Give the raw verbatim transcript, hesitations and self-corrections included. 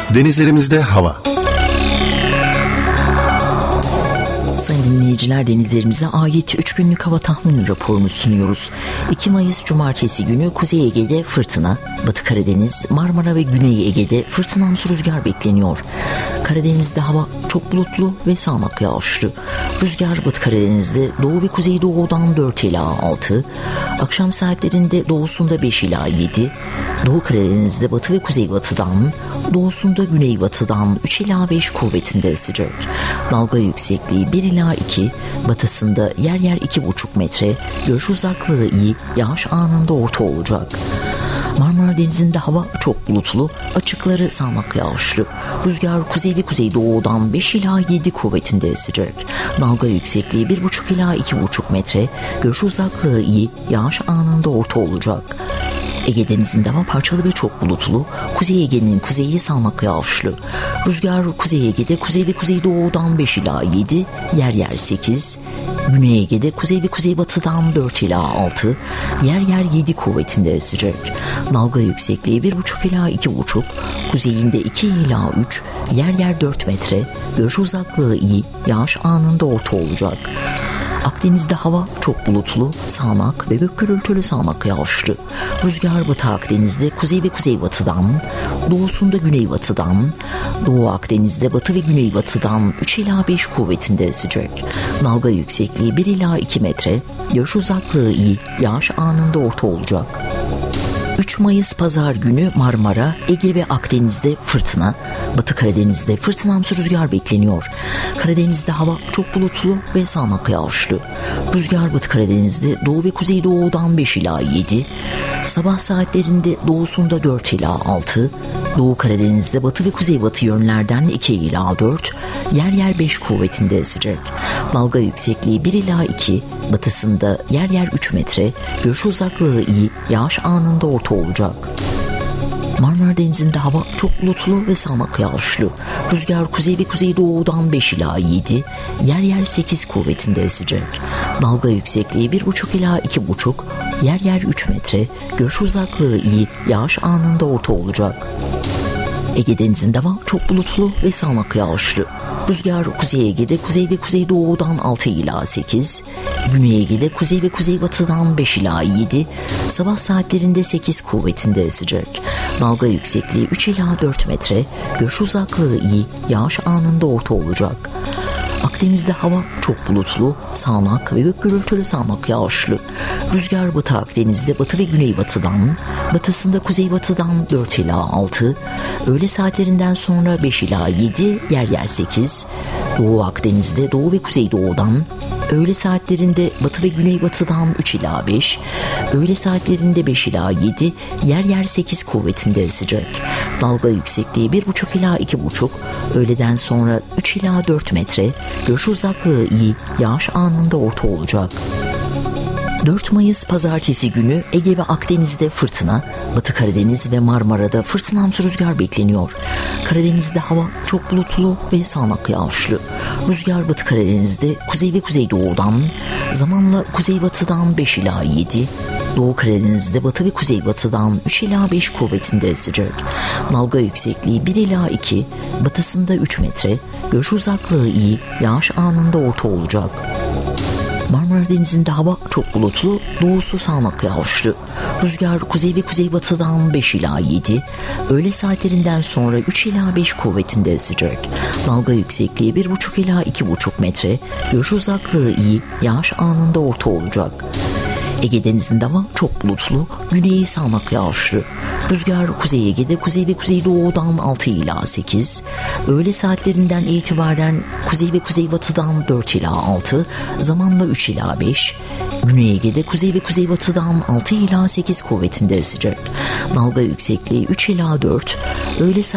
Denizlerimizde hava. Sayın dinleyiciler, denizlerimize ait üç günlük hava tahmini raporunu sunuyoruz. iki Mayıs Cumartesi günü Kuzey Ege'de fırtına, Batı Karadeniz, Marmara ve Güney Ege'de fırtınamsı rüzgar bekleniyor. Karadeniz'de hava çok bulutlu ve sağanak yağışlı. Rüzgar Batı Karadeniz'de doğu ve kuzeydoğudan dört ila altı, akşam saatlerinde doğusunda beş ila yedi, Doğu Karadeniz'de batı ve kuzeybatıdan, doğusunda güneybatıdan üç ila beş kuvvetinde esecek. Dalga yüksekliği bir ila iki, batısında yer yer iki buçuk metre, görüş uzaklığı iyi, yağış anında orta olacak. Marmara Denizi'nde hava çok bulutlu, açıkları sağanak yağışlı. Rüzgar kuzey ve kuzeydoğudan beş ila yedi kuvvetinde esecek. Dalga yüksekliği bir buçuk ila iki buçuk metre, görüş uzaklığı iyi, yağış anında orta olacak. Ege Denizi'nde hava parçalı ve çok bulutlu. Kuzey Ege'nin kuzeyi sağanak yağışlı. Rüzgar Kuzey Ege'de kuzey ve kuzeydoğudan beş ila yedi, yer yer sekiz. Güney Ege'de kuzey ve kuzeybatıdan dört ila altı, yer yer yedi kuvvetinde esecek. Dalga yüksekliği bir buçuk ila iki buçuk, kuzeyinde iki ila üç, yer yer dört metre, görüş uzaklığı iyi, yağış anında orta olacak. Akdeniz'de hava çok bulutlu, sağanak ve gök gürültülü sağanak yağışlı. Rüzgar Batı Akdeniz'de kuzey ve kuzeybatıdan, doğusunda güneybatıdan, Doğu Akdeniz'de batı ve güneybatıdan üç ila beş kuvvetinde esecek. Dalga yüksekliği bir ila iki metre, görüş uzaklığı iyi, yağış anında orta olacak. üç Mayıs Pazar günü Marmara, Ege ve Akdeniz'de fırtına, Batı Karadeniz'de fırtınamsı rüzgar bekleniyor. Karadeniz'de hava çok bulutlu ve sağanak yağışlı. Rüzgar Batı Karadeniz'de doğu ve kuzeydoğudan beş ila yedi, sabah saatlerinde doğusunda dört ila altı, Doğu Karadeniz'de batı ve kuzeybatı yönlerden iki ila dört, yer yer beş kuvvetinde esecek. Dalga yüksekliği bir ila iki, batısında yer yer üç metre, görüş uzaklığı iyi, yağış anında orta olacak. Marmara Denizi'nde hava çok bulutlu ve sağanak yağışlı. Rüzgar kuzey ve kuzeydoğudan beş ila yedi, yer yer sekiz kuvvetinde esecek. Dalga yüksekliği bir buçuk ila iki buçuk, yer yer üç metre, görüş uzaklığı iyi, yağış anında orta olacak. Ege Denizi'nde hava çok bulutlu ve sağanak yağışlı. Rüzgar Kuzey Ege'de kuzey ve kuzeydoğudan altı ila sekiz, Güney Ege'de kuzey ve kuzeybatıdan beş ila yedi, sabah saatlerinde sekiz kuvvetinde esecek. Dalga yüksekliği üç ila dört metre, görüş uzaklığı iyi, yağış anında orta olacak. Akdeniz'de hava çok bulutlu, sağanak ve gök gürültülü sağanak yağışlı. Rüzgar Batı Akdeniz'de batı ve güneybatıdan, batısında kuzeybatıdan dört ila altı, öğle saatlerinden sonra beş ila yedi, yer yer sekiz, Doğu Akdeniz'de doğu ve kuzeydoğudan, öğle saatlerinde batı ve güneybatıdan üç ila beş, öğle saatlerinde beş ila yedi, yer yer sekiz kuvvetinde esecek. Dalga yüksekliği bir buçuk ila iki buçuk, öğleden sonra üç ila dört metre, görüş uzaklığı iyi, yağış anında orta olacak. dört Mayıs Pazartesi günü Ege ve Akdeniz'de fırtına, Batı Karadeniz ve Marmara'da fırtınamsı rüzgar bekleniyor. Karadeniz'de hava çok bulutlu ve sağanak yağışlı. Rüzgar Batı Karadeniz'de kuzey ve kuzeydoğudan, zamanla kuzeybatıdan beş ila yedi, Doğu Karadeniz'de batı ve kuzeybatıdan üç ila beş kuvvetinde esecek. Dalga yüksekliği bir ila iki, batısında üç metre, görüş uzaklığı iyi, yağış anında orta olacak. Marmara Denizi'nde hava çok bulutlu, doğusu sağanak yağışlı. Rüzgar kuzey ve kuzeybatıdan beş ila yedi, öğle saatlerinden sonra üç ila beş kuvvetinde esecek. Dalga yüksekliği bir buçuk ila iki buçuk metre, görüş uzaklığı iyi, yağış anında orta olacak. Ege Denizi'nde hava çok bulutlu, güneyi sağanak yağışlı. Rüzgar Kuzey Ege'de kuzey ve kuzeydoğudan altı ila sekiz, öğle saatlerinden itibaren kuzey ve kuzeybatıdan dört ila altı, zamanla üç ila beş, Güney Ege'de kuzey ve kuzeybatıdan altı ila sekiz kuvvetinde esecek. Dalga yüksekliği üç ila dört, öğle